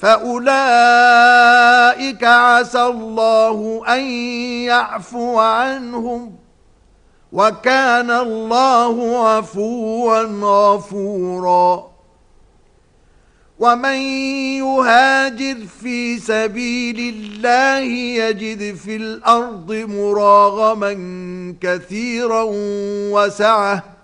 فأولئك عسى الله أن يعفو عنهم وكان الله عفوا غفورا. ومن يهاجر في سبيل الله يجد في الأرض مراغما كثيرا وسعة